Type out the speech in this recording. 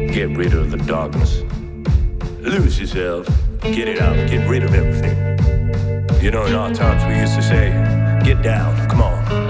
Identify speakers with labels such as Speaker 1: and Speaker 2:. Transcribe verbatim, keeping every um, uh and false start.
Speaker 1: Get rid of the darkness. Lose yourself. Get it out. Get rid of everything. You know, in our times we used to say, get down, come on.